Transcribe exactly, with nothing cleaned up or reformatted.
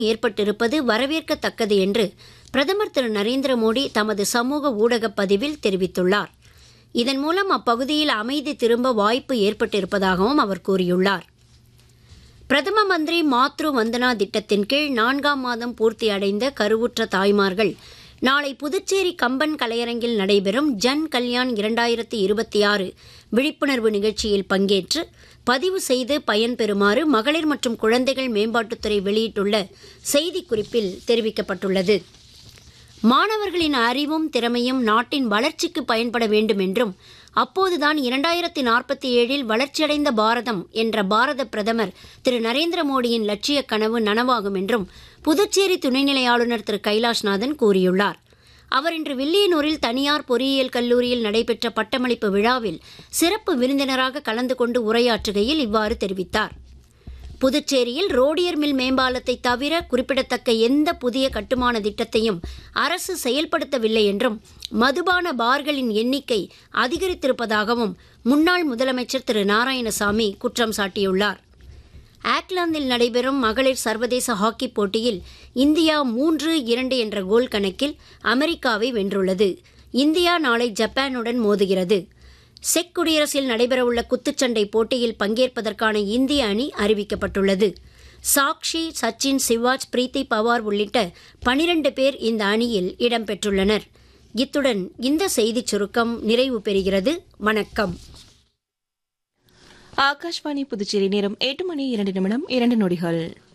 ஏற்பட்டிருப்பது வரவேற்கத்தக்கது என்று பிரதமர் திரு நரேந்திர மோடி தமது சமூக ஊடகப் பதிவில் தெரிவித்துள்ளார். இதன் மூலம் அப்பகுதியில் அமைதி திரும்ப வாய்ப்பு ஏற்பட்டிருப்பதாகவும் அவர் கூறியுள்ளார். பிரதம மந்திரி மாத்ரு வந்தனா திட்டத்தின் கீழ் நான்காம் மாதம் பூர்த்தி அடைந்த கருவுற்ற தாய்மார்கள் நாளை புதுச்சேரி கம்பன் கலையரங்கில் நடைபெறும் ஜன் கல்யாண் இரண்டாயிரத்தி இருபத்தி ஆறு விழிப்புணர்வு நிகழ்ச்சியில் பங்கேற்று பதிவு செய்து பயன்பெறுமாறு மகளிர் மற்றும் குழந்தைகள் மேம்பாட்டுத்துறை வெளியிட்டுள்ள செய்திக்குறிப்பில் தெரிவிக்கப்பட்டுள்ளது. மாணவர்களின் அறிவும் திறமையும் நாட்டின் வளர்ச்சிக்கு பயன்பட வேண்டும் என்றும் அப்போதுதான் இரண்டாயிரத்தி நாற்பத்தி ஏழில் வளர்ச்சியடைந்த பாரதம் என்ற பாரத பிரதமர் திரு நரேந்திர மோடியின் லட்சிய கனவு நனவாகும் என்றும் புதுச்சேரி துணைநிலை ஆளுநர் திரு கைலாஷ்நாதன் கூறியுள்ளார். அவர் இன்று வில்லியனூரில் தனியார் பொறியியல் கல்லூரியில் நடைபெற்ற பட்டமளிப்பு விழாவில் சிறப்பு விருந்தினராக கலந்து கொண்டு உரையாற்றுகையில் இவ்வாறு தெரிவித்தார். புதுச்சேரியில் ரோடியர் மில் மேம்பாலத்தை தவிர குறிப்பிடத்தக்க எந்த புதிய கட்டுமான திட்டத்தையும் அரசு செயல்படுத்தவில்லை என்றும் மதுபான பார்களின் எண்ணிக்கை அதிகரித்திருப்பதாகவும் முன்னாள் முதலமைச்சர் திரு நாராயணசாமி குற்றம் சாட்டியுள்ளார். ஆக்லாந்தில் நடைபெறும் மகளிர் சர்வதேச ஹாக்கி போட்டியில் இந்தியா மூன்று இரண்டு என்ற கோல் கணக்கில் அமெரிக்காவை வென்றுள்ளது. இந்தியா நாளை ஜப்பானுடன் மோதுகிறது. செக் குடியரசில் நடைபெறவுள்ள குத்துச்சண்டை போட்டியில் பங்கேற்பதற்கான இந்திய அணி அறிவிக்கப்பட்டுள்ளது. சாக்ஷி, சச்சின், சிவாஜ், பிரீத்தி பவார் உள்ளிட்ட பனிரண்டு பேர் இந்த அணியில் இடம்பெற்றுள்ளனர். இத்துடன் இந்த செய்திச் சுருக்கம் நிறைவு பெறுகிறது. வணக்கம். ஆகாஷ்வாணி புதுச்சேரி நேரம் எட்டு மணி இரண்டு நிமிடம் இரண்டு நொடிகள்.